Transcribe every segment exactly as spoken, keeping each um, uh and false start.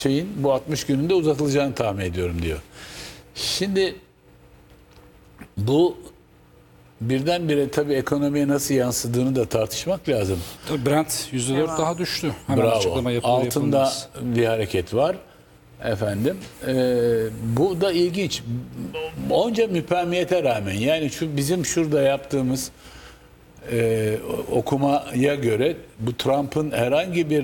şeyin bu altmış gününde uzatılacağını tahmin ediyorum diyor. Şimdi bu birdenbire tabii ekonomiye nasıl yansıdığını da tartışmak lazım. Tabii Brent yüzde dört daha düştü. Hemen Bravo. açıklama yapılır, Altında yapılmaz. bir hareket var. Efendim, e, bu da ilginç. Onca müpemiyete rağmen, yani şu bizim şurada yaptığımız e, okumaya göre bu Trump'ın herhangi bir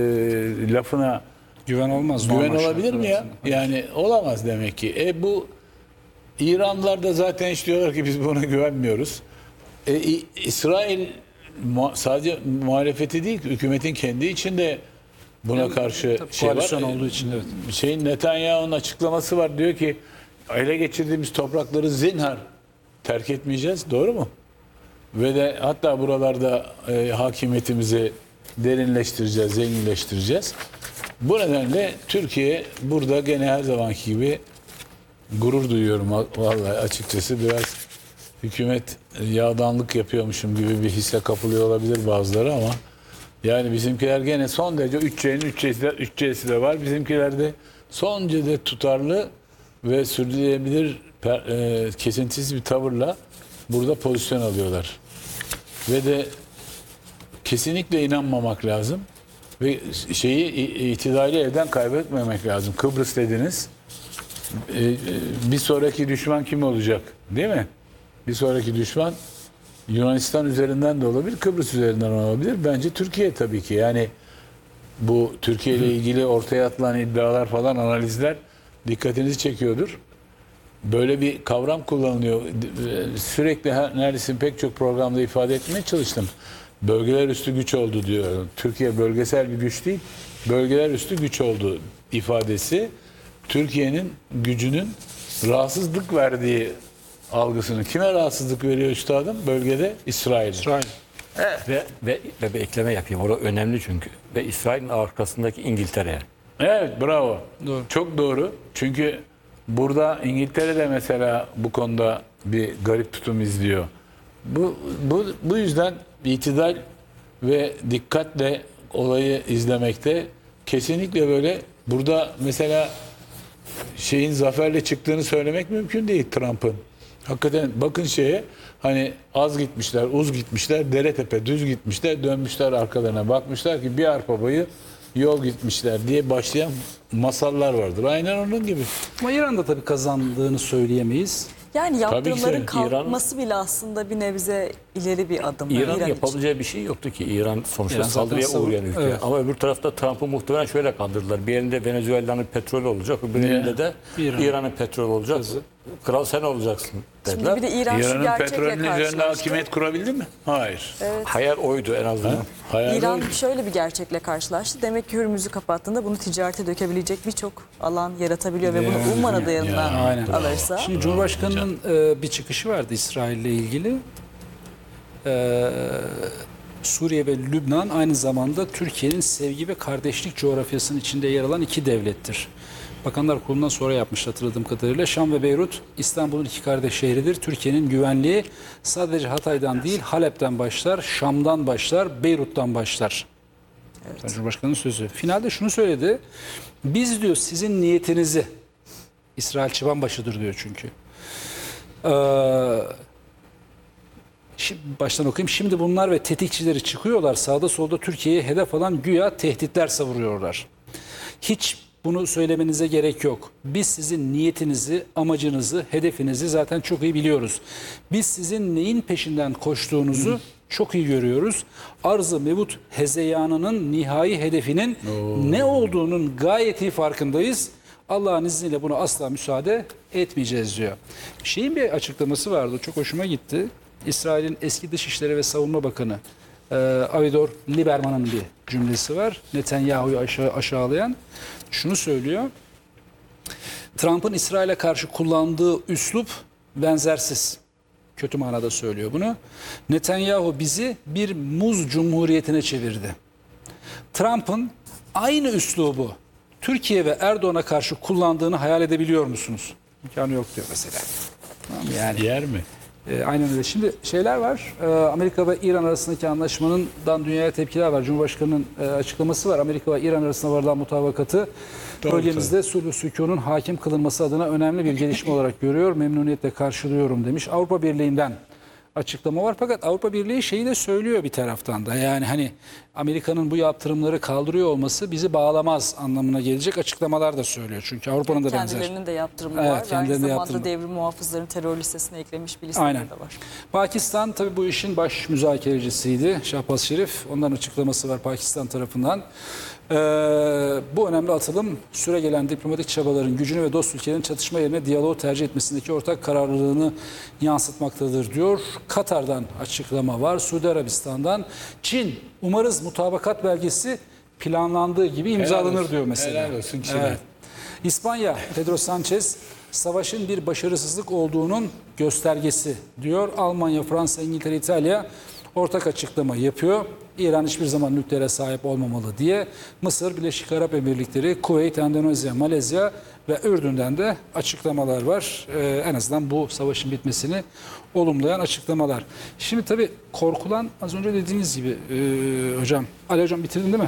e, lafına Güven olmaz. güven normal olabilir mi şartlar ya? altında. Yani olamaz demek ki. E bu İranlılar da zaten hiç diyorlar ki biz buna güvenmiyoruz. E, İ- İsrail mu- sadece muhalefeti değil, hükümetin kendi içinde buna karşı Tabii şey var. koalisyon olduğu için, evet. Şeyin Netanyahu'nun açıklaması var, diyor ki ele geçirdiğimiz toprakları zinhar terk etmeyeceğiz. Doğru mu? Ve de hatta buralarda e, hakimiyetimizi derinleştireceğiz, zenginleştireceğiz. Bu nedenle Türkiye burada gene her zamanki gibi gurur duyuyorum vallahi, açıkçası biraz hükümet yağdanlık yapıyormuşum gibi bir hisse kapılıyor olabilir bazıları ama yani bizimkiler gene son derece üç C'nin üç C'si de var. Bizimkiler de son derece tutarlı ve sürdürülebilir per, e, kesintisiz bir tavırla burada pozisyon alıyorlar. Ve de kesinlikle inanmamak lazım ve şeyi itidali elden kaybetmemek lazım. Kıbrıs dediniz. Ee, bir sonraki düşman kim olacak? Değil mi? Bir sonraki düşman Yunanistan üzerinden de olabilir, Kıbrıs üzerinden olabilir. Bence Türkiye tabii ki. Yani bu Türkiye ile ilgili ortaya atılan iddialar falan, analizler dikkatinizi çekiyordur. Böyle bir kavram kullanılıyor. Sürekli her, neredeyse pek çok programda ifade etmeye çalıştım. Bölgeler üstü güç oldu diyor. Türkiye bölgesel bir güç değil, bölgeler üstü güç oldu ifadesi Türkiye'nin gücünün rahatsızlık verdiği algısını. Kime rahatsızlık veriyor üstadım? Bölgede İsrail. İsrail. Ve, ve, ve bir ekleme yapayım. Orada önemli çünkü. Ve İsrail'in arkasındaki İngiltere'ye. Evet, bravo. Doğru. Çok doğru. Çünkü burada İngiltere de mesela bu konuda bir garip tutum izliyor. Bu, bu, bu yüzden itidal ve dikkatle olayı izlemekte kesinlikle böyle. Burada mesela şeyin zaferle çıktığını söylemek mümkün değil Trump'ın. Hakikaten bakın şeye, hani az gitmişler, uz gitmişler, dere tepe düz gitmişler, dönmüşler arkalarına, bakmışlar ki bir arpa boyu yol gitmişler diye başlayan masallar vardır. Aynen onun gibi. Ama İran'da tabii kazandığını söyleyemeyiz. Tabii Yani ki yaptırımların de. kalkması bile aslında bir nebze ileri bir adım. İran'ın İran için. yapabileceği bir şey yoktu ki. İran sonuçta İran zaten saldırıya savun- uğrayan ülke. Evet. Ama öbür tarafta Trump'ı muhtemelen şöyle kandırdılar. Bir elinde Venezuela'nın petrolü olacak, öbür Niye? elinde de İran. İran'ın petrolü olacak. Kral sen olacaksın Şimdi dediler. bir de İran şu İran'ın gerçekle petrolünün üzerinde karşılaştı. hakimiyet kurabildi mi? Hayır. Hayal oydu en azından. Hayal İran oydu. şöyle bir gerçekle karşılaştı. Demek ki Hürmüz'ü kapattığında bunu ticarete dökebilecek birçok alan yaratabiliyor ve bunu Yani, ummadığı yanına aynen. alırsa. Şimdi Cumhurbaşkanı'nın e, bir çıkışı vardı İsrail'le ilgili. E, Suriye ve Lübnan aynı zamanda Türkiye'nin sevgi ve kardeşlik coğrafyasının içinde yer alan iki devlettir. Bakanlar Kurulu'ndan sonra yapmış hatırladığım kadarıyla. Şam ve Beyrut İstanbul'un iki kardeş şehridir. Türkiye'nin güvenliği sadece Hatay'dan değil Halep'ten başlar, Şam'dan başlar, Beyrut'tan başlar. Evet. Cumhurbaşkanı'nın sözü. Finalde şunu söyledi. Biz diyor sizin niyetinizi, İsrail çıbanbaşıdır diyor çünkü. Ee, şimdi baştan okuyayım. Şimdi bunlar ve tetikçileri çıkıyorlar. Sağda solda Türkiye'ye hedef alan güya tehditler savuruyorlar. Hiç bunu söylemenize gerek yok. Biz sizin niyetinizi, amacınızı, hedefinizi zaten çok iyi biliyoruz. Biz sizin neyin peşinden koştuğunuzu çok iyi görüyoruz. Arz-ı mevut hezeyanının nihai hedefinin ne olduğunun gayet iyi farkındayız. Allah'ın izniyle buna asla müsaade etmeyeceğiz diyor. Şeyin bir açıklaması vardı. Çok hoşuma gitti. İsrail'in eski Dışişleri ve Savunma Bakanı e, Avigdor Lieberman'ın bir cümlesi var. Netanyahu'yu aşağı, aşağılayan. Şunu söylüyor. Trump'ın İsrail'e karşı kullandığı üslup benzersiz. Kötü manada söylüyor bunu. Netanyahu bizi bir muz cumhuriyetine çevirdi. Trump'ın aynı üslubu Türkiye ve Erdoğan'a karşı kullandığını hayal edebiliyor musunuz? İmkanı yok diyor mesela. Tamam, yani. Yer mi? E, aynen öyle. Şimdi şeyler var. E, Amerika ve İran arasındaki anlaşmanından dünyaya tepkiler var. Cumhurbaşkanı'nın e, açıklaması var. Amerika ve İran arasında varılan mutabakatı Bölgemizde sulh ve sükunun hakim kılınması adına önemli bir gelişme olarak görüyor. Memnuniyetle karşılıyorum demiş. Avrupa Birliği'nden açıklama var. Fakat Avrupa Birliği şeyi de söylüyor bir taraftan da. Yani hani Amerika'nın bu yaptırımları kaldırıyor olması bizi bağlamaz anlamına gelecek açıklamalar da söylüyor. Çünkü Avrupa'nın da benzer. Kendilerinin de yaptırımları Evet, var. Ve aynı kendilerinin de zamanda yaptırımı. devrim muhafızların terör listesine eklemiş bir listeleri Aynen. de var. Pakistan tabii bu işin baş müzakerecisiydi. Şahbaz Şerif. Ondan açıklaması var Pakistan tarafından. Ee, bu önemli atılım süre gelen diplomatik çabaların gücünü ve dost ülkelerin çatışma yerine diyaloğu tercih etmesindeki ortak kararlılığını yansıtmaktadır diyor. Katar'dan açıklama var. Suudi Arabistan'dan Çin umarız mutabakat belgesi planlandığı gibi imzalanır olsun, diyor mesela. helal olsun Çin'e. Evet. İspanya, Pedro Sanchez savaşın bir başarısızlık olduğunun göstergesi diyor. Almanya, Fransa, İngiltere, İtalya ortak açıklama yapıyor. İran hiçbir zaman nükleere sahip olmamalı diye. Mısır, Birleşik Arap Emirlikleri, Kuveyt, Endonezya, Malezya ve Ürdün'den de açıklamalar var. Ee, en azından bu savaşın bitmesini olumlayan açıklamalar. Şimdi tabii korkulan az önce dediğiniz gibi e, hocam. Ali hocam bitirdin değil mi?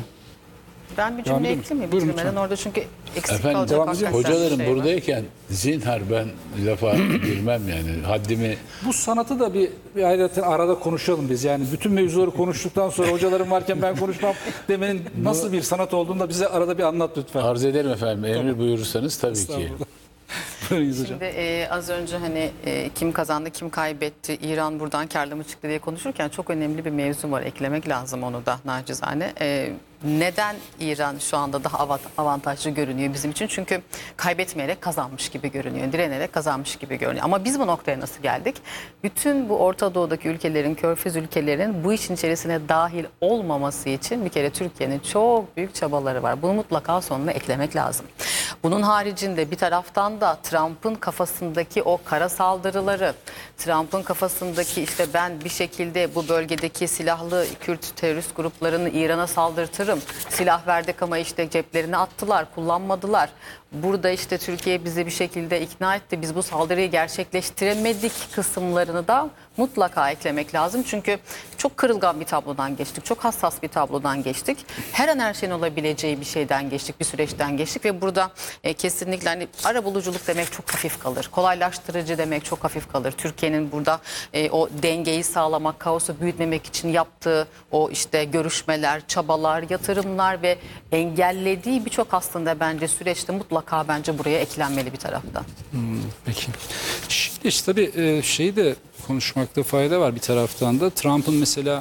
Ben bir Devam cümle edelim. ekleyeyim mi? Buyurun Bitirmeden lütfen. orada çünkü eksik Efendim, kalacak devam edelim. hakikaten Hocalarım bir şey var. buradayken zinhar ben lafa girmem yani. Haddimi Bu sanatı da bir, bir ayrıca arada konuşalım biz. Yani bütün mevzuları konuştuktan sonra hocalarım varken ben konuşmam demenin nasıl bir sanat olduğunu da bize arada bir anlat lütfen. arz ederim efendim. Emir buyurursanız tabii ki. Estağfurullah. Buyurunuz hocam. Şimdi e, az önce hani e, kim kazandı kim kaybetti, İran buradan karlı mı çıktı diye konuşurken çok önemli bir mevzu var, eklemek lazım onu da nacizane. E, neden İran şu anda daha avant- avantajlı görünüyor bizim için? Çünkü kaybetmeyerek kazanmış gibi görünüyor, direnerek kazanmış gibi görünüyor. Ama biz bu noktaya nasıl geldik? Bütün bu Orta Doğu'daki ülkelerin, Körfez ülkelerin bu işin içerisine dahil olmaması için bir kere Türkiye'nin çok büyük çabaları var. Bunu mutlaka sonuna eklemek lazım. Bunun haricinde bir taraftan da Trump'ın kafasındaki o kara saldırıları, Trump'ın kafasındaki işte ben bir şekilde bu bölgedeki silahlı Kürt terörist gruplarını İran'a saldırtırım. Silah verdik ama işte ceplerine attılar, kullanmadılar. Burada işte Türkiye bizi bir şekilde ikna etti. Biz bu saldırıyı gerçekleştiremedik kısımlarını da mutlaka eklemek lazım. Çünkü çok kırılgan bir tablodan geçtik. Çok hassas bir tablodan geçtik. Her an her şeyin olabileceği bir şeyden geçtik, bir süreçten geçtik ve burada e, kesinlikle hani arabuluculuk demek çok hafif kalır. Kolaylaştırıcı demek çok hafif kalır. Türkiye'nin burada e, o dengeyi sağlamak, kaosu büyütmemek için yaptığı o işte görüşmeler, çabalar, yatırımlar ve engellediği birçok aslında bence süreçte mutlaka bence buraya eklenmeli bir taraftan. Peki. Şimdi işte tabii e, şeyi de konuşmakta fayda var bir taraftan da. Trump'ın mesela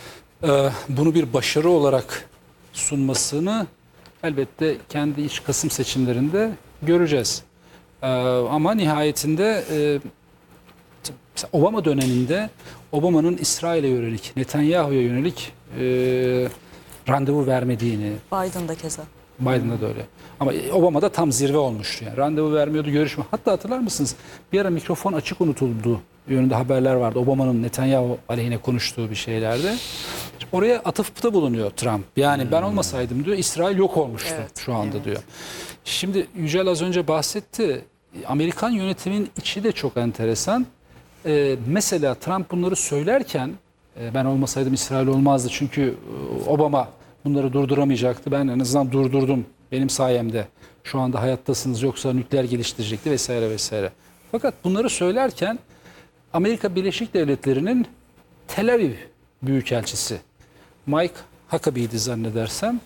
e, bunu bir başarı olarak sunmasını elbette kendi iç Kasım seçimlerinde göreceğiz. E, ama nihayetinde e, mesela Obama döneminde Obama'nın İsrail'e yönelik, Netanyahu'ya yönelik e, randevu vermediğini, Biden'da keza. Biden'da da öyle. Ama Obama'da tam zirve olmuştu. Yani randevu vermiyordu, görüşme. Hatta hatırlar mısınız? Bir ara mikrofon açık unutuldu yönünde haberler vardı. Obama'nın Netanyahu aleyhine konuştuğu bir şeylerde. Oraya atıfta bulunuyor Trump. Yani hmm. ben olmasaydım diyor, İsrail yok olmuştu Evet, şu anda evet. diyor. Şimdi Yücel az önce bahsetti. Amerikan yönetiminin içi de çok enteresan. Ee, mesela Trump bunları söylerken e, ben olmasaydım İsrail olmazdı. Çünkü e, Obama bunları durduramayacaktı. Ben en azından durdurdum. Benim sayemde şu anda hayattasınız, yoksa nükleer geliştirecekti vesaire vesaire. Fakat bunları söylerken Amerika Birleşik Devletleri'nin Tel Aviv Büyükelçisi Mike Huckabee'ydi zannedersem.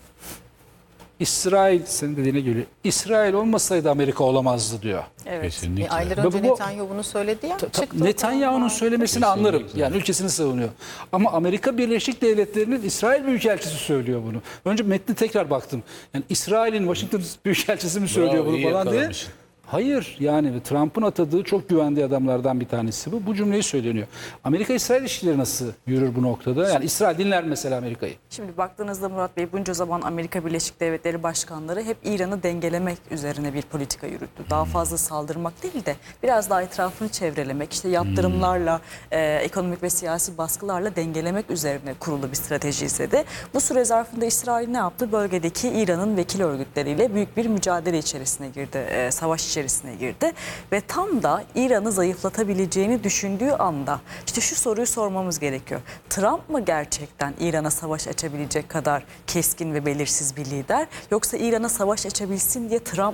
İsrail, senin dediğine göre İsrail olmasaydı Amerika olamazdı diyor. Evet. Kesinlikle. E, aylar Ve önce bu- Netanyahu bunu söyledi ya. Ta- ta- çıktı Netanyahu'nun oradan. söylemesini Kesinlikle. anlarım. Yani ülkesini savunuyor. Ama Amerika Birleşik Devletleri'nin İsrail Büyükelçisi söylüyor bunu. Önce metni tekrar baktım. Yani İsrail'in Washington Büyükelçisi mi söylüyor Bravo, bunu iyi falan diye. yakalamışsın. Hayır, yani Trump'ın atadığı çok güvendiği adamlardan bir tanesi bu. Bu cümleyi söyleniyor. Amerika-İsrail ilişkileri nasıl yürür bu noktada? Yani İsrail dinler mesela Amerika'yı. Şimdi baktığınızda Murat Bey bunca zaman Amerika Birleşik Devletleri başkanları hep İran'ı dengelemek üzerine bir politika yürüttü. Daha fazla saldırmak değil de biraz daha etrafını çevrelemek, işte yaptırımlarla, e, ekonomik ve siyasi baskılarla dengelemek üzerine kurulu bir strateji izledi. Bu süre zarfında İsrail ne yaptı? Bölgedeki İran'ın vekil örgütleriyle büyük bir mücadele içerisine girdi. E, savaş içerisine girdi ve tam da İran'ı zayıflatabileceğini düşündüğü anda işte şu soruyu sormamız gerekiyor. Trump mı gerçekten İran'a savaş açabilecek kadar keskin ve belirsiz bir lider, yoksa İran'a savaş açabilsin diye Trump